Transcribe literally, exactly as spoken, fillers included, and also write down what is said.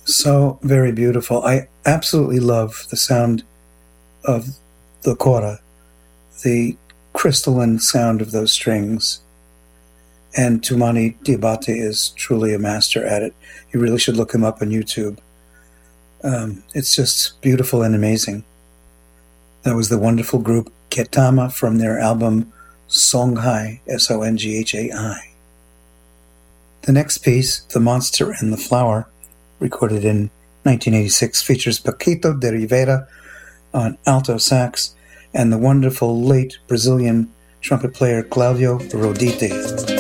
So very beautiful. I absolutely love the sound of the kora, the crystalline sound of those strings. And Tumani Diabate is truly a master at it. You really should look him up on YouTube. Um, it's just beautiful and amazing. That was the wonderful group Ketama from their album Songhai, S O N G H A I. The next piece, The Monster and the Flower, recorded in nineteen eighty-six, features Paquito de Rivera on alto sax and the wonderful late Brazilian trumpet player Claudio Rodite.